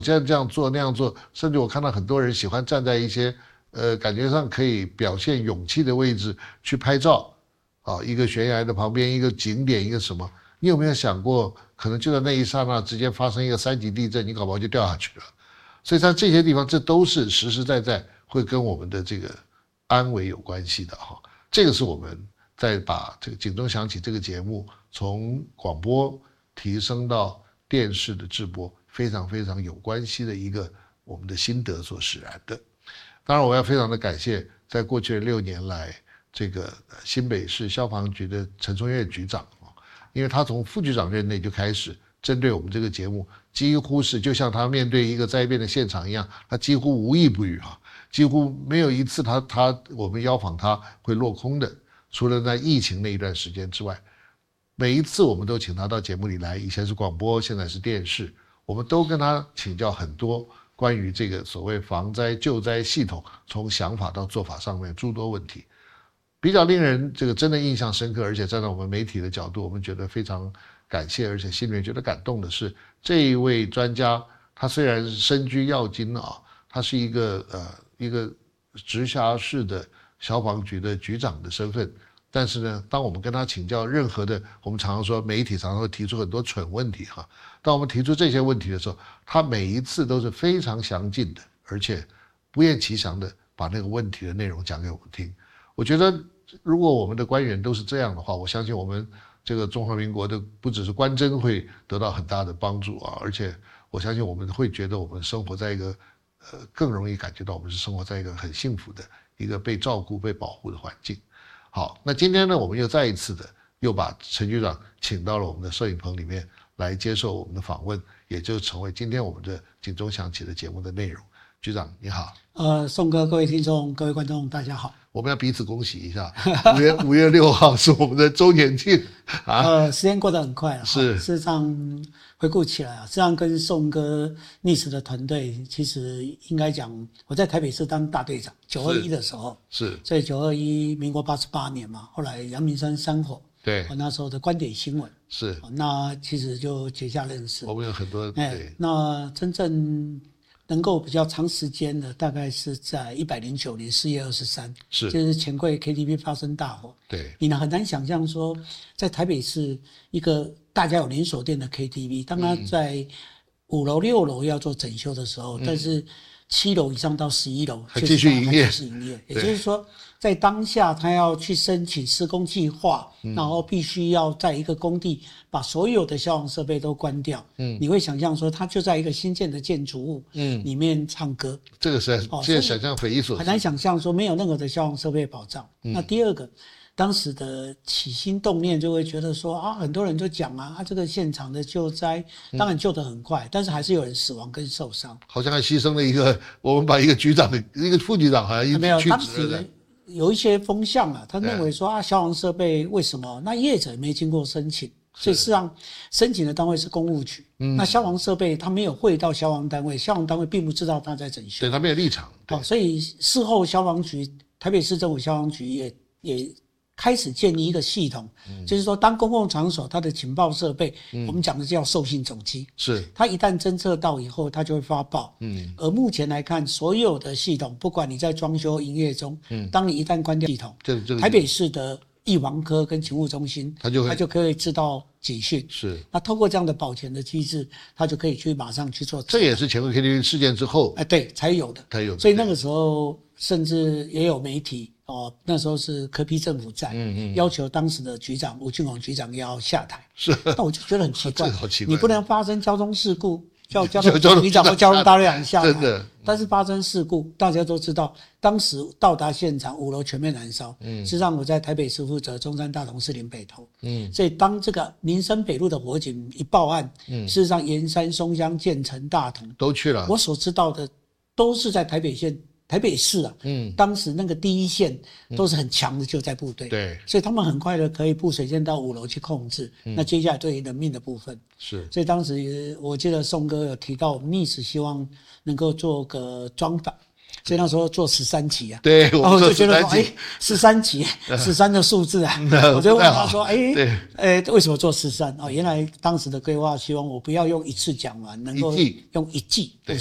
现在这样做那样做，甚至我看到很多人喜欢站在一些感觉上可以表现勇气的位置去拍照啊，一个悬崖的旁边，一个景点，一个什么？你有没有想过，可能就在那一刹那之间发生一个3级地震，你搞不好就掉下去了。所以在这些地方，这都是实实在在会跟我们的这个安危有关系的哈。这个是我们在把这个警钟响起这个节目从广播提升到电视的直播，非常非常有关系的一个我们的心得所使然的。当然，我要非常的感谢在过去的6年来，这个新北市消防局的陈松岳局长，因为他从副局长任内就开始针对我们这个节目，几乎是就像他面对一个灾变的现场一样，他几乎无一不语哈，几乎没有一次我们邀访他会落空的，除了在疫情那一段时间之外，每一次我们都请他到节目里来，以前是广播，现在是电视，我们都跟他请教很多关于这个所谓防灾救灾系统从想法到做法上面诸多问题。比较令人这个真的印象深刻，而且站在我们媒体的角度，我们觉得非常感谢，而且心里面觉得感动的是，这一位专家他虽然是身居要津啊，他是一个直辖市的消防局的局长的身份，但是呢，当我们跟他请教任何的，我们常常说媒体常常会提出很多蠢问题哈，当我们提出这些问题的时候，他每一次都是非常详尽的，而且不厌其详的把那个问题的内容讲给我们听。我觉得如果我们的官员都是这样的话，我相信我们这个中华民国的不只是官箴会得到很大的帮助啊，而且我相信我们会觉得我们生活在一个更容易感觉到我们是生活在一个很幸福的一个被照顾被保护的环境。好，那今天呢，我们又再一次的又把陈局长请到了我们的摄影棚里面来接受我们的访问，也就成为今天我们的警钟响起的节目的内容。局长你好。 宋哥，各位听众各位观众大家好。 我们要彼此恭喜一下5月6号是我们的周年庆啊。 时间过得很快了。 是， 事实上回顾起来啊，实际上跟宋哥历史的团队，其实应该讲，我在台北市当大队长，921的时候是， 所以921民国88年嘛，后来阳明山山火， 对， 我那时候的观点新闻是， 那其实就结下认识。 我们有很多对， 那真正能够比较长时间的，大概是在109年4月23， 是， 就是钱柜 KTV 发生大火。 对， 你很难想象说，在台北市一个大家有连锁店的 KTV， 当他在5楼、6楼要做整修的时候，但是7楼以上到11楼还继续营业， 也就是说，在当下他要去申请施工计划，然后必须要在一个工地把所有的消防设备都关掉。你会想象说，他就在一个新建的建筑物里面唱歌， 这个是现在想象匪夷所思， 很难想象说没有任何的消防设备保障。那第二个，当时的起心动念就会觉得说啊，很多人就讲啊，这个现场的救灾当然救得很快，但是还是有人死亡跟受伤， 好像还牺牲了一个，我们把一个局长一个副局长好像没有，当时有一些风向啊，他认为说啊，消防设备为什么那业者没经过申请，所以事实上申请的单位是公务局，那消防设备他没有汇到消防单位，消防单位并不知道他在整修， 对，他没有立场， 所以事后消防局台北市政府消防局也开始建立一个系统，就是说当公共场所它的警报设备，我们讲的叫受信总机， 是它一旦侦测到以后它就会发报，而目前来看所有的系统，不管你在装修营业中，当你一旦关掉系统，台北市的预防科跟勤务中心它就可以知道警讯， 是那透过这样的保全的机制，它就可以去马上去做， 这也是钱柜 KTV 事件之后对才有的，所以那个时候甚至也有媒体那时候是柯 P 政府在，要求当时的局长吴俊宏局长要下台， 是， 那我就觉得很奇怪， 好奇怪， 你不能发生交通事故叫交通局长或交通大队长下台， 真的， 但是发生事故大家都知道，当时到达现场5楼全面燃烧，事实上我在台北市负责中山大同士林北投，所以当这个民生北路的火警一报案，事实上盐山、松香、建成、大同都去了， 我所知道的都是在台北市啊，当时那个第一线都是很强的救灾部队， 对， 所以他们很快的可以布水线到5楼去控制，那接下来对于人命的部分是， 所以当时我记得宋哥有提到，我们历史希望能够做个专访， 所以那时候做13期啊。 对，我们做然后我就觉得 13 说， 期 13的数字啊，我就问他说，为什么做13？原来当时的规划希望我不要用一次讲完，能够用一季。